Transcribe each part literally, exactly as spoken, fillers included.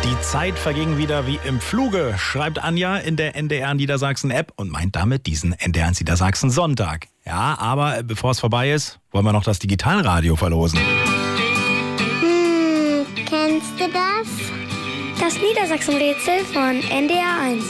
Die Zeit verging wieder wie im Fluge, schreibt Anja in der N D R Niedersachsen-App und meint damit diesen N D R Niedersachsen-Sonntag. Ja, aber bevor es vorbei ist, wollen wir noch das Digitalradio verlosen. Hm, kennst du das? Das Niedersachsen-Rätsel von N D R eins.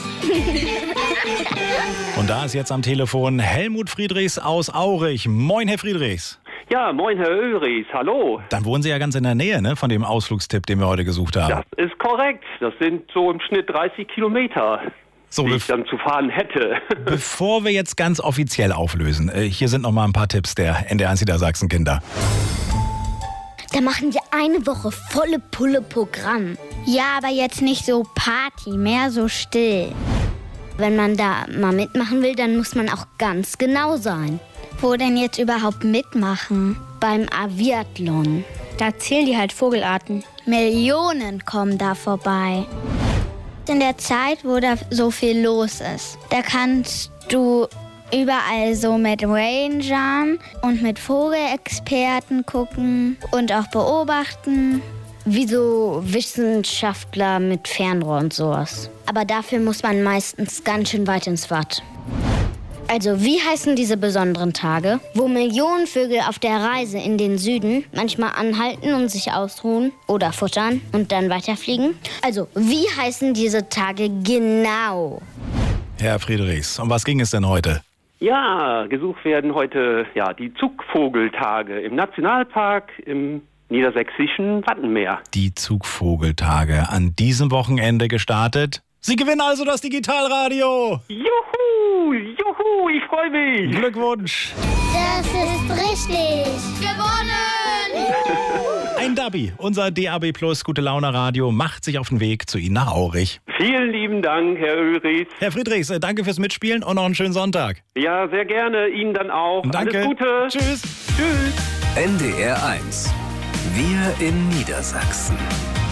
Und da ist jetzt am Telefon Helmut Friedrichs aus Aurich. Moin, Herr Friedrichs. Ja, moin Herr Ulrichs, hallo. Dann wohnen Sie ja ganz in der Nähe, ne, von dem Ausflugstipp, den wir heute gesucht haben. Das ist korrekt. Das sind so im Schnitt dreißig Kilometer, so, die ich dann zu fahren hätte. Bevor wir jetzt ganz offiziell auflösen, äh, hier sind noch mal ein paar Tipps der N D R eins Niedersachsen-Kinder. Da machen wir eine Woche volle Pulle Programm. Ja, aber jetzt nicht so Party, mehr so still. Wenn man da mal mitmachen will, dann muss man auch ganz genau sein. Wo denn jetzt überhaupt mitmachen? Beim Aviathlon. Da zählen die halt Vogelarten. Millionen kommen da vorbei. In der Zeit, wo da so viel los ist, da kannst du überall so mit Rangern und mit Vogelexperten gucken und auch beobachten. Wie so Wissenschaftler mit Fernrohr und sowas. Aber dafür muss man meistens ganz schön weit ins Watt. Also, wie heißen diese besonderen Tage, wo Millionen Vögel auf der Reise in den Süden manchmal anhalten und sich ausruhen oder futtern und dann weiterfliegen? Also, wie heißen diese Tage genau? Herr Friedrichs, um was ging es denn heute? Ja, gesucht werden heute ja die Zugvogeltage im Nationalpark im niedersächsischen Wattenmeer. Die Zugvogeltage an diesem Wochenende gestartet. Sie gewinnen also das Digitalradio. Juhu, juhu, ich freue mich. Glückwunsch. Das ist richtig. Gewonnen! Ein Dabi, unser D A B Plus Gute Laune Radio, macht sich auf den Weg zu Ihnen nach Aurich. Vielen lieben Dank, Herr Ulrichs. Herr Friedrichs, danke fürs Mitspielen und noch einen schönen Sonntag. Ja, sehr gerne. Ihnen dann auch. Danke. Alles Gute. Tschüss. Tschüss. N D R eins. Wir in Niedersachsen.